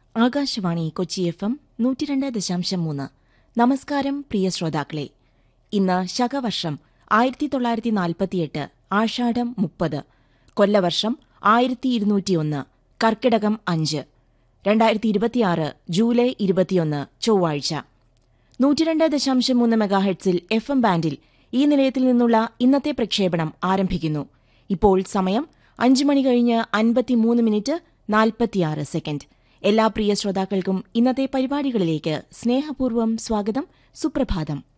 Akashvani Kochi FM 102.3. നമസ്കാരം പ്രിയ ശ്രോതാക്കളെ. ഇന്ന് ശകവർഷം 1948 ആഷാഢം 30, കൊല്ലവർഷം 1201, കർക്കിടകം 5, 2026 ജൂലൈ 21 ചൊവ്വാഴ്ച. 102.3 മെഗാഹെർട്സിൽ FM ബാൻഡിൽ ഈ നിലയത്തിൽ നിന്നുള്ള ഇന്നത്തെ പ്രക്ഷേപണം ആരംഭിക്കുന്നു. ഇപ്പോൾ സമയം 5:53:46. എല്ലാ പ്രിയ ശ്രോതാക്കൾക്കും ഇന്നത്തെ പരിപാടികളിലേക്ക് സ്നേഹപൂർവ്വം സ്വാഗതം. സുപ്രഭാതം.